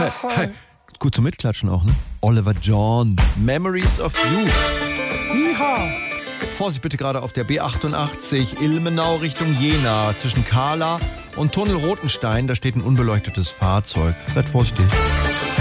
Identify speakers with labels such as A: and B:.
A: Hey. Gut zum Mitklatschen auch, ne? Oliver John, Memories of You. Iha. Vorsicht bitte gerade auf der B88 Ilmenau Richtung Jena. Zwischen Kahla und Tunnel Rotenstein, da steht ein unbeleuchtetes Fahrzeug. Seid vorsichtig.